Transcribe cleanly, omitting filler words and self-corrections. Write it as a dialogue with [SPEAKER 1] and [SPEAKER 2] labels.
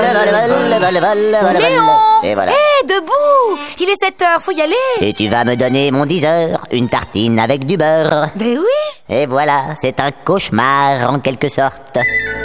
[SPEAKER 1] Léon!
[SPEAKER 2] Et voilà.
[SPEAKER 1] Hé, debout! Il est 7h, faut y aller.
[SPEAKER 2] Et tu vas me donner mon 10 heures, une tartine avec du beurre.
[SPEAKER 1] Ben oui.
[SPEAKER 2] Et voilà, c'est un cauchemar en quelque sorte.